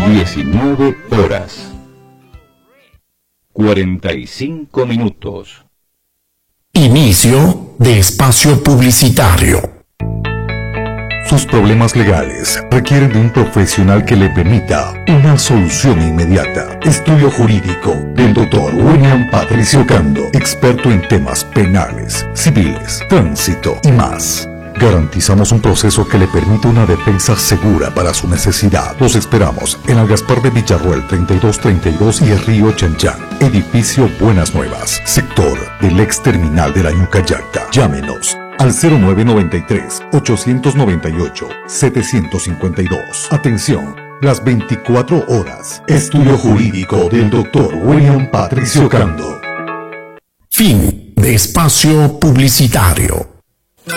19 horas 45 minutos. Inicio de espacio publicitario. Sus problemas legales requieren de un profesional que le permita una solución inmediata. Estudio jurídico del Dr. William Patricio Cando, experto en temas penales, civiles, tránsito y más. Garantizamos un proceso que le permite una defensa segura para su necesidad. Los esperamos en el Gaspar de Villarroel 3232 y el Río Chanchán. Edificio Buenas Nuevas, sector del ex terminal de la Ñucayacta. Llámenos al 0993-898-752. Atención, las 24 horas. Estudio jurídico del Dr. William Patricio Cando. Fin de espacio publicitario.